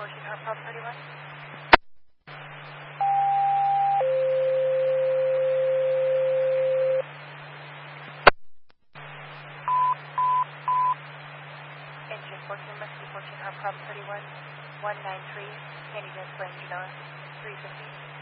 14 Hot Pub 31. Engine 14, Mexico 14 Hot Pub 31, 193, Canadian Plain, 350.